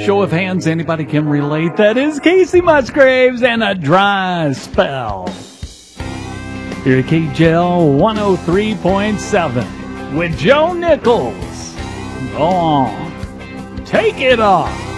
Show of hands, anybody can relate. That is Casey Musgraves and a dry spell. Here at KJL 103.7 with Joe Nichols. Go on. Take it off.